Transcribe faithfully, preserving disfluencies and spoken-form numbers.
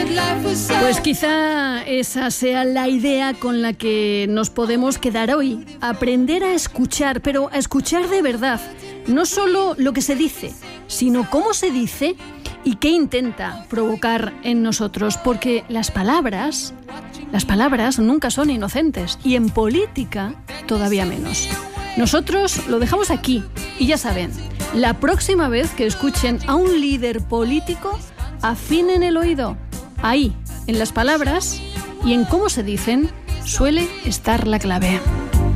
Pues quizá esa sea la idea con la que nos podemos quedar hoy. Aprender a escuchar, pero a escuchar de verdad. No solo lo que se dice, sino cómo se dice y qué intenta provocar en nosotros. Porque las palabras, las palabras nunca son inocentes. Y en política todavía menos. Nosotros lo dejamos aquí. Y ya saben, la próxima vez que escuchen a un líder político, afinen el oído. Ahí, en las palabras y en cómo se dicen, suele estar la clave.